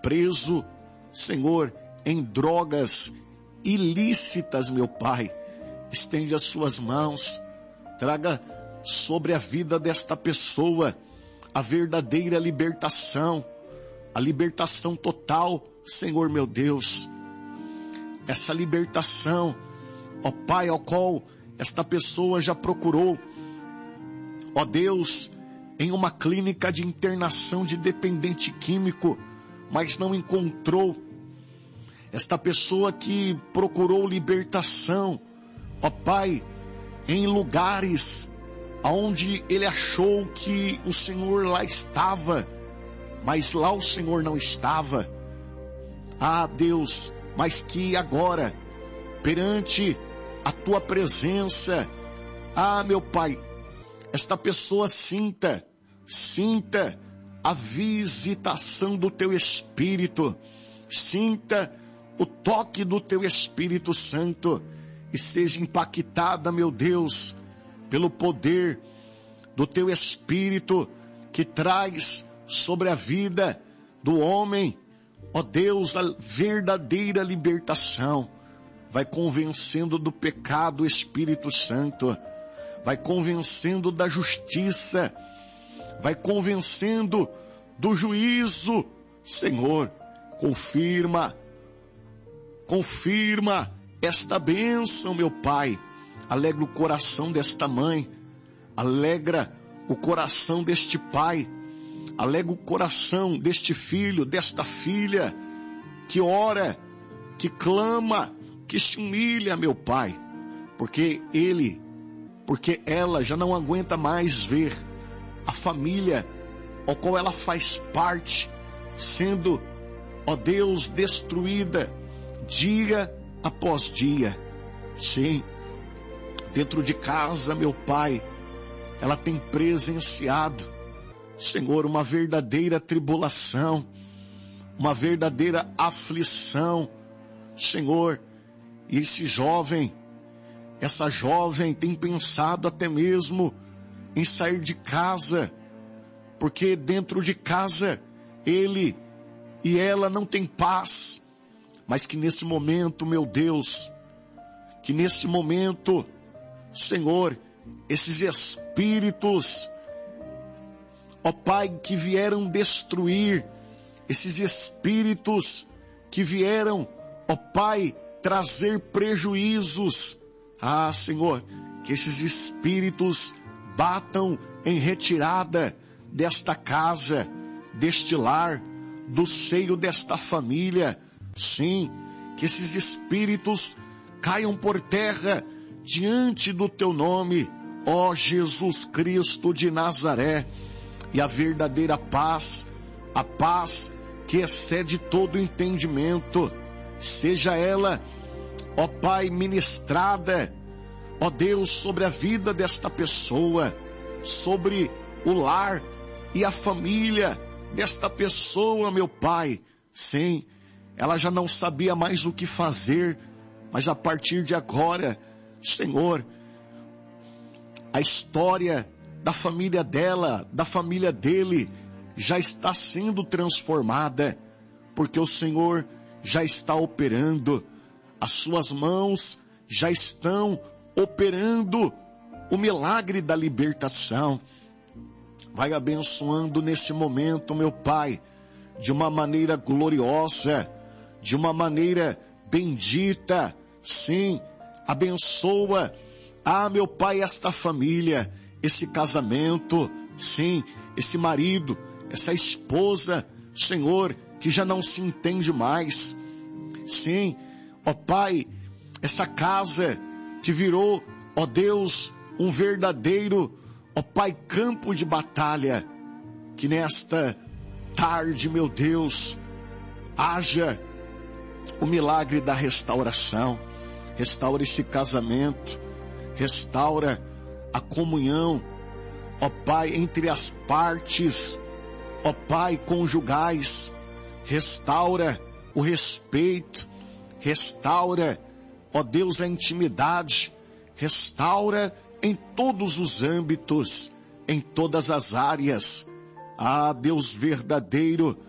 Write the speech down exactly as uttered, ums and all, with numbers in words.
preso, Senhor, em drogas ilícitas, meu Pai, estende as suas mãos, traga sobre a vida desta pessoa a verdadeira libertação, a libertação total, Senhor meu Deus. Essa libertação, ó Pai, ao qual esta pessoa já procurou, ó Deus, em uma clínica de internação de dependente químico, mas não encontrou. Esta pessoa que procurou libertação, ó Pai, em lugares onde ele achou que o Senhor lá estava, mas lá o Senhor não estava. Ah, Deus, mas que agora, perante a Tua presença, ah, meu Pai, esta pessoa sinta, sinta a visitação do Teu Espírito, sinta o toque do Teu Espírito Santo e seja impactada, meu Deus, pelo poder do Teu Espírito que traz sobre a vida do homem, ó Deus, a verdadeira libertação. Vai convencendo do pecado, Espírito Santo, vai convencendo da justiça, vai convencendo do juízo. Senhor, confirma, confirma esta bênção, meu Pai. Alegra o coração desta mãe, alegra o coração deste pai, alegra o coração deste filho, desta filha, que ora, que clama, que se humilha, meu Pai, porque ele, porque ela já não aguenta mais ver a família ao qual ela faz parte, sendo, ó Deus, destruída, dia após dia. Sim, dentro de casa, meu Pai, ela tem presenciado, Senhor, uma verdadeira tribulação, uma verdadeira aflição, Senhor. E esse jovem, essa jovem tem pensado até mesmo em sair de casa, porque dentro de casa ele e ela não têm paz, mas que nesse momento, meu Deus, que nesse momento, Senhor, esses espíritos, ó Pai, que vieram destruir, esses espíritos que vieram, ó Pai, trazer prejuízos, ah, Senhor, que esses espíritos batam em retirada desta casa, deste lar, do seio desta família. Sim, que esses espíritos caiam por terra diante do Teu nome, ó Jesus Cristo de Nazaré, e a verdadeira paz, a paz que excede todo entendimento, seja ela, ó Pai, ministrada, ó Deus, sobre a vida desta pessoa, sobre o lar e a família desta pessoa, meu Pai. Sim, ela já não sabia mais o que fazer, mas a partir de agora, Senhor, a história da família dela, da família dele, já está sendo transformada, porque o Senhor já está operando, as suas mãos já estão operando o milagre da libertação. Vai abençoando nesse momento, meu Pai, de uma maneira gloriosa, de uma maneira bendita. Sim, abençoa, ah, meu Pai, esta família, esse casamento, sim, esse marido, essa esposa, Senhor, que já não se entende mais. Sim, ó Pai, essa casa que virou, ó Deus, um verdadeiro, ó Pai, campo de batalha, que nesta tarde, meu Deus, haja o milagre da restauração. Restaura esse casamento, restaura a comunhão, ó Pai, entre as partes, ó Pai, conjugais, restaura o respeito, restaura, ó Deus, a intimidade, restaura em todos os âmbitos, em todas as áreas. Ah, Deus verdadeiro,